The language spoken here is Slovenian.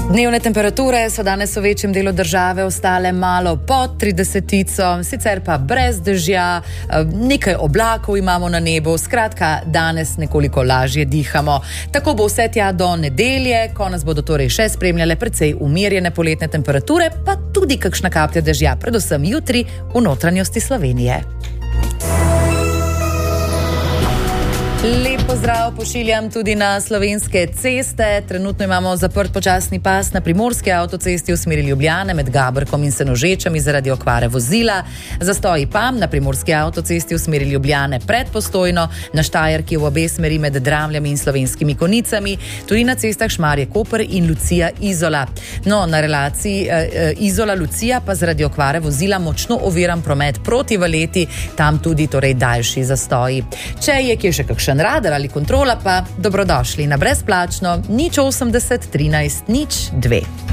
Dnevne temperature so danes v večjem delu države ostale malo pod 30, sicer pa brez dežja, nekaj oblakov imamo na nebu, skratka, danes nekoliko lažje dihamo. Tako bo vse tja do nedelje, ko nas bodo torej še spremljale precej umirjene poletne temperature, pa tudi kakšna kaplja dežja, predvsem jutri v notranjosti Slovenije. Lep pozdrav pošiljam tudi na slovenske ceste. Trenutno imamo zaprt počasni pas na primorski avtocesti v smeri Ljubljane med Gabrkom in Senožečami zaradi okvare vozila. Zastoji pa na primorski avtocesti v smeri Ljubljane pred Postojno, na Štajerki v obe smeri med Dramljami in Slovenskimi Konicami, tudi na cestah Šmarje-Koper in Lucija-Izola. No, na relaciji Izola-Lucija pa zaradi okvare vozila močno oviran promet proti Valeti, tam tudi torej daljši zastoji. Če je kje še kakšen radar ali kontrola, pa dobrodošli na brezplačno 080 13 02.